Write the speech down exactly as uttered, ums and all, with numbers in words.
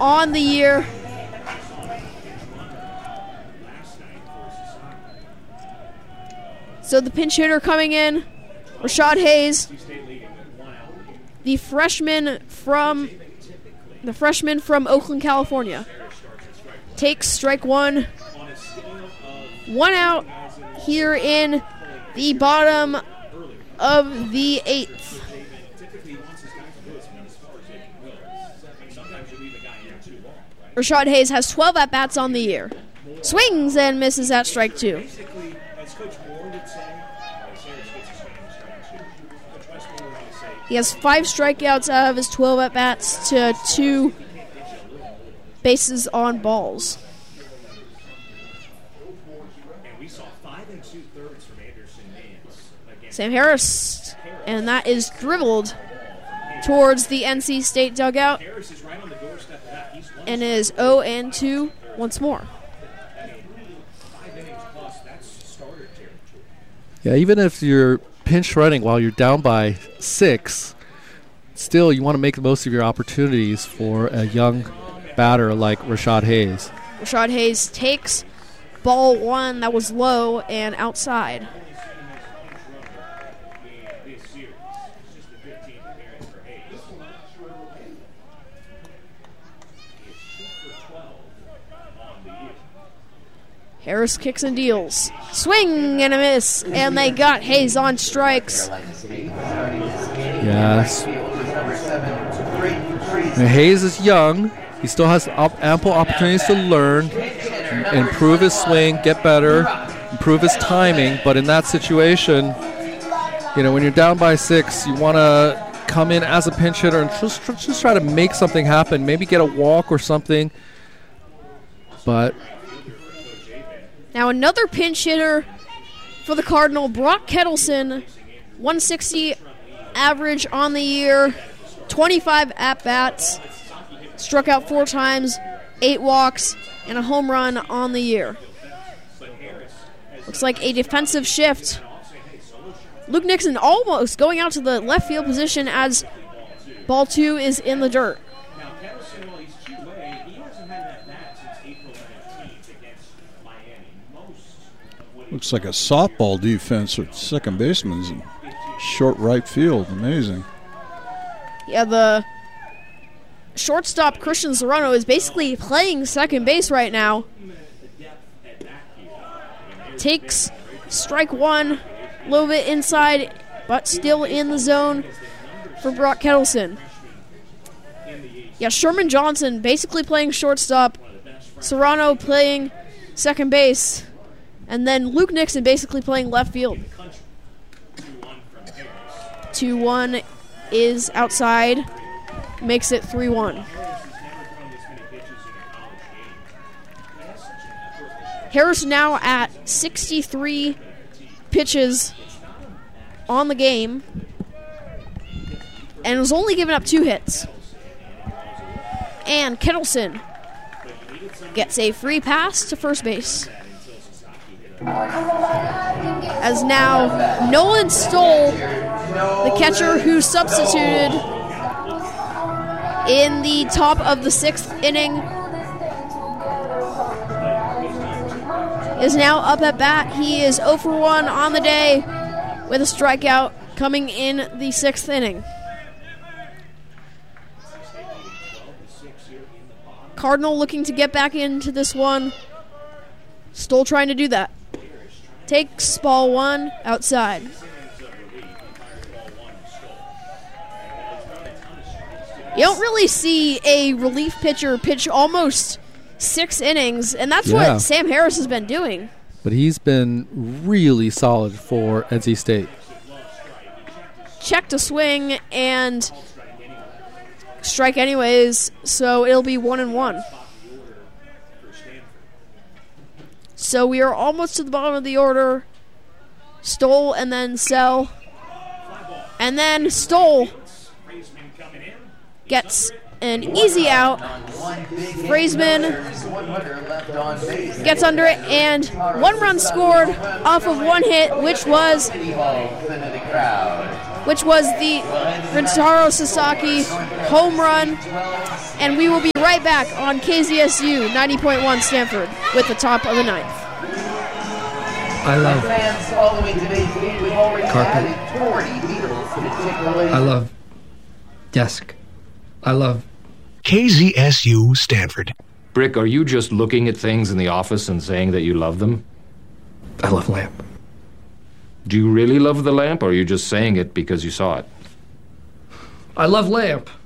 on the year. So the pinch hitter coming in, Rashad Hayes, the freshman from the freshman from Oakland, California, takes strike one. One out here in the bottom of the eighth. Rashad Hayes has twelve at-bats on the year. Swings and misses at strike two. He has five strikeouts out of his twelve at-bats to two bases on balls. Sam Harris, and that is dribbled towards the N C State dugout, and is oh and two once more. Yeah, even if you're pinch running while you're down by six, still you want to make the most of your opportunities for a young batter like Rashad Hayes. Rashad Hayes takes ball one that was low and outside. Harris kicks and deals. Swing and a miss, and they got Hayes on strikes. Yes. And Hayes is young. He still has op- ample opportunities to learn, improve his swing, get better, improve his timing. But in that situation, you know, when you're down by six, you want to come in as a pinch hitter and just, just try to make something happen. Maybe get a walk or something. But now another pinch hitter for the Cardinal, Brock Kettleson, one sixty average on the year, twenty-five at-bats, struck out four times, eight walks, and a home run on the year. Looks like a defensive shift. Luke Nixon almost going out to the left field position as ball two is in the dirt. Looks like a softball defense with second baseman's in short right field. Amazing. Yeah, the shortstop Christian Serrano is basically playing second base right now. Takes strike one, a little bit inside, but still in the zone for Brock Kettleson. Yeah, Sherman Johnson basically playing shortstop, Serrano playing second base, and then Luke Nixon basically playing left field. two one is outside, makes it three one. Harris now at sixty-three pitches on the game and was only given up two hits. And Kettleson gets a free pass to first base. As now Nolan Stoll, the catcher who substituted in the top of the sixth inning, is now up at bat. He is oh for one on the day with a strikeout coming in the sixth inning. Cardinal looking to get back into this one. Stoll trying to do that. Takes ball one outside. You don't really see a relief pitcher pitch almost six innings, and that's Yeah. what Sam Harris has been doing. But he's been really solid for N C State. Check to swing and strike anyways, so it'll be one and one. So we are almost to the bottom of the order. Stoll and then Sell. And then Stoll gets an easy out. Frazeman gets under it, and one run scored off of one hit, which was which was the Rintaro Sasaki home run. And we will be right right back on K Z S U ninety point one Stanford with the top of the ninth. I love carpet. I love desk. I love K Z S U Stanford. Brick, are you just looking at things in the office and saying that you love them? I love lamp. Do you really love the lamp, or are you just saying it because you saw it? I love lamp.